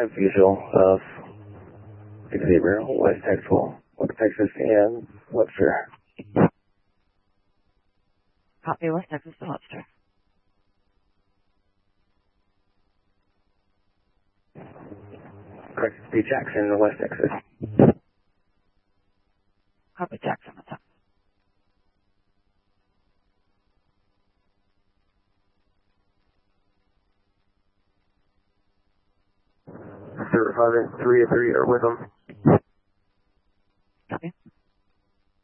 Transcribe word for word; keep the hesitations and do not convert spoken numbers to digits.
have visual of Xavier, West Texas, West Texas, and Webster. Copy, West Texas to Webster. Correct, be Jackson, West Texas. Copy, Jackson. What's up? Zero five and three three are with them.